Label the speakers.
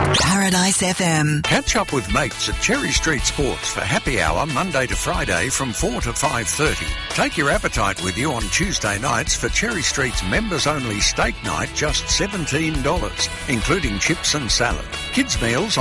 Speaker 1: Paradise FM.
Speaker 2: Catch up with mates at Cherry Street Sports for happy hour Monday to Friday from 4 to 5:30. Take your appetite with you on Tuesday nights for Cherry Street's members-only steak night, just $17, including chips and salad. Kids' meals